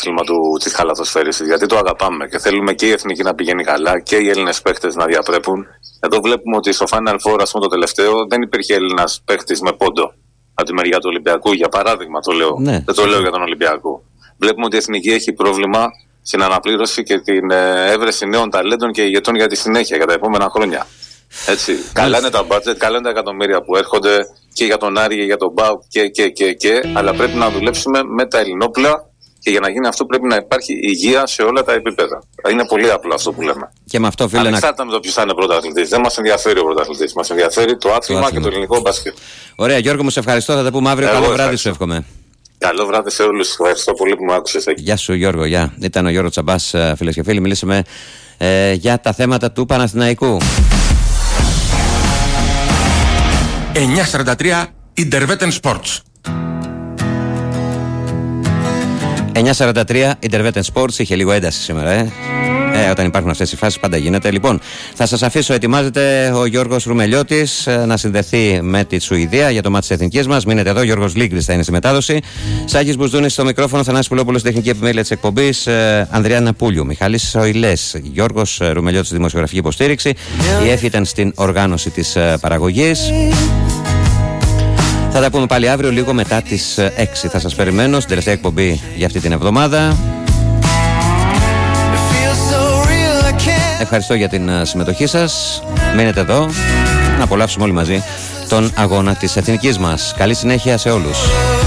άθλημα της χαλαθοσφαίρισης, γιατί το αγαπάμε και θέλουμε και η εθνική να πηγαίνει καλά και οι Έλληνες παίχτες να διαπρέπουν. Εδώ βλέπουμε ότι στο Final Four, ας πούμε, το τελευταίο δεν υπήρχε Έλληνας παίχτης με πόντο από τη μεριά του Ολυμπιακού, για παράδειγμα το λέω. Ναι. Δεν το λέω για τον Ολυμπιακό. Βλέπουμε ότι η εθνική έχει πρόβλημα στην αναπλήρωση και την έβρεση νέων ταλέντων και ηγετών για τη συνέχεια, για τα επόμενα χρόνια. Έτσι. Καλά είναι τα budget, καλά είναι τα εκατομμύρια που έρχονται και για τον Άρη και για τον Μπάου αλλά πρέπει να δουλέψουμε με τα ελληνόπλα και για να γίνει αυτό πρέπει να υπάρχει υγεία σε όλα τα επίπεδα. Είναι πολύ απλό αυτό που λέμε. Και με αυτό, φίλε, ανεξάρτητα με το ποιος θα είναι πρωταθλητής. Δεν μας ενδιαφέρει ο πρωταθλητής. Μας ενδιαφέρει το άθλημα και το ελληνικό μπάσκετ. Ωραία, Γιώργο, μου σε ευχαριστώ. Θα τα πούμε αύριο. Καλό βράδυ, σου εύχομαι. Καλό βράδυ σε όλους. Ευχαριστώ πολύ που με άκουσες. Γεια σου, Γιώργο. Γεια. Ήταν ο Γιώργος Τσαμπάς, φίλες και φίλοι. Μιλήσαμε για τα θέματα του Παναθηναϊκού. 9:43 Interveten Sports. 9:43 Interveten Sports. Είχε λίγο ένταση σήμερα, όταν υπάρχουν αυτές οι φάσεις πάντα γίνεται. Λοιπόν, θα σας αφήσω. Ετοιμάζεται ο Γιώργος Ρουμελιώτης να συνδεθεί με τη Σουηδία για το μάτι της εθνικής μας. Μείνετε εδώ. Γιώργος Λίγκρης θα είναι στη μετάδοση. Σάκης Μπουσδούνης στο μικρόφωνο. Θανάσης Πουλόπουλος τεχνική επιμέλεια της εκπομπής. Ανδριάννα Πούλιου. Μιχάλης Σοηλές. Γιώργος Ρουμελιώτης στη δημοσιογραφική υποστήριξη. Η Εύη ήταν στην οργάνωση της παραγωγής. Θα τα πούμε πάλι αύριο λίγο μετά τις 6. Θα σας περιμένω στην τελευταία εκπομπή για αυτή την εβδομάδα. Ευχαριστώ για την συμμετοχή σας. Μείνετε εδώ να απολαύσουμε όλοι μαζί τον αγώνα της εθνικής μας. Καλή συνέχεια σε όλους.